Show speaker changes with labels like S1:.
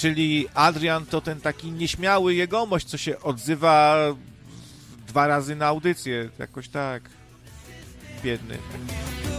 S1: Czyli Adrian to ten taki nieśmiały jegomość, co się odzywa 2 razy na audycję. Jakoś tak. Biedny.